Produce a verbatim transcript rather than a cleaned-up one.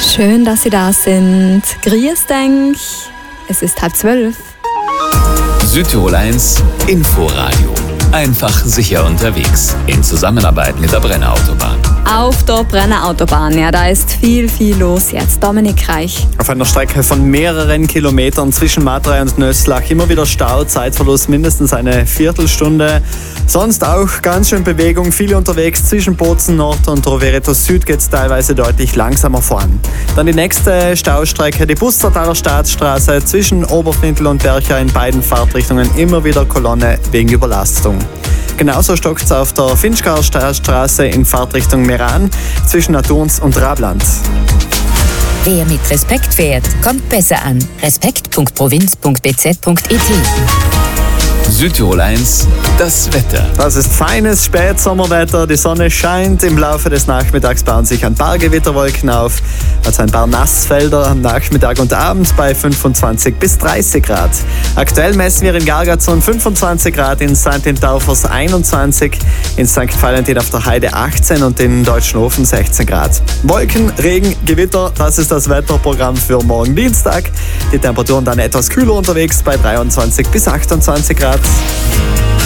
Schön, dass Sie da sind. Grüß denk. Es ist halb zwölf. Südtirol eins Inforadio. Einfach sicher unterwegs. In Zusammenarbeit mit der Brenner Autobahn. Auf der Brenner Autobahn, ja, da ist viel, viel los jetzt. Dominik Reich. Auf einer Strecke von mehreren Kilometern zwischen Matrei und Nöslach immer wieder Stau, Zeitverlust mindestens eine Viertelstunde. Sonst auch ganz schön Bewegung, viele unterwegs zwischen Bozen Nord und Rovereto Süd geht es teilweise deutlich langsamer voran. Dann die nächste Staustrecke, die Bustertaler Staatsstraße zwischen Oberfrintel und Bercha in beiden Fahrtrichtungen immer wieder Kolonne wegen Überlastung. Genauso stockt es auf der Finchgauer Straße in Fahrtrichtung Meran zwischen Naturns und Rabland. Wer mit Respekt fährt, kommt besser an. respekt punkt provinz punkt b z punkt e t. Südtirol eins, das Wetter. Das ist feines Spätsommerwetter. Die Sonne scheint. Im Laufe des Nachmittags bauen sich ein paar Gewitterwolken auf. Also ein paar Nassfelder am Nachmittag und Abend bei fünfundzwanzig bis dreißig Grad. Aktuell messen wir in Gargazon fünfundzwanzig Grad, in Sankt in Taufers einundzwanzig, in Sankt Valentin auf der Heide achtzehn und in Deutschenhofen sechzehn Grad. Wolken, Regen, Gewitter, das ist das Wetterprogramm für morgen Dienstag. Die Temperaturen dann etwas kühler unterwegs bei dreiundzwanzig bis achtundzwanzig Grad.